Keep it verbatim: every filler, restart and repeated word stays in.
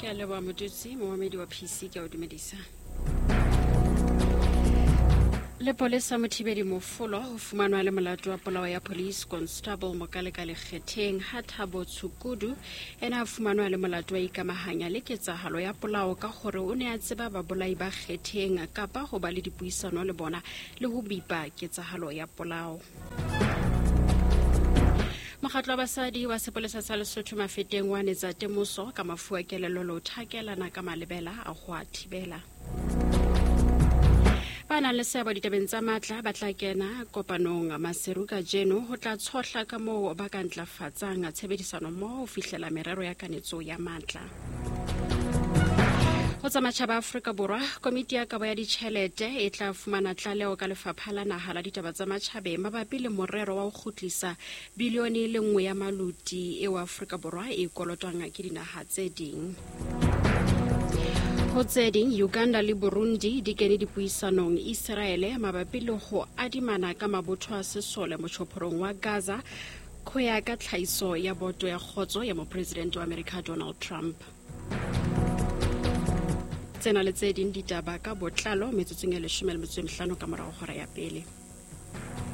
Ke le ba motutsi moemedi wa P C ke o dumedisa. Le polisa mothibedi mofolo ho fumanwa le molato wa polao ya police constable Mokaleka Lekgetheng ha Thabo Tshukudu ena fumanwa le molato wa ikamahanya le ketsahalo ya polao ka hore o ne a tseba ba bolai ba Kgetheng kapa ho ba le dipuisano le bona le ho bipa ketsahalo ya polao. Mokgatlo wa basadi wa sepolesa sa Lesotho Mafeteng wa netsa temoso ka mafu a kelello lo thakelana ka malebela a ho a thibela. Bana le seabo ditabeng tsa matla ba tla kena kopanong Maseru ka jeno ho tla tshohla ka moo ba ka ntlafatsang tshebedisano mmoho ho fihlela merero ya kanetso ya matla. Ho tsa matjhaba Afrika Borwa, komiti ya kabo ya ditjhelete e tla fumana tlaleo ka lefapha la naha la ditaba tsa matjhabe mabapi le morero wa ho kgutlisa bilione le nngwe ya maluti eo Afrika Borwa e kolotwang ke dinaha tse ding. Ho tse ding, Uganda le Burundi di kene dipuisanong Israele mabapi le ho adimana ka mabotho a sesole motjhophorong wa Gaza ho ya ka tlhaiso ya boto ya kgotso ya mopresidente wa Amerika Donald Trump. Tsena le tse ding ditaba ka botlalo metsotsong ya leshome le metso e mehlano ka morao hora ya pele.